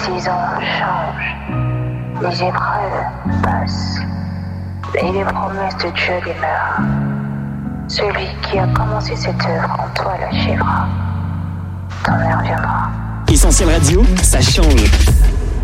saisons changent, les épreuves passent, et les promesses de Dieu demeurent. Celui qui a commencé cette œuvre en toi l'achèvera. Ton heure viendra. Essentiel Radio, ça change.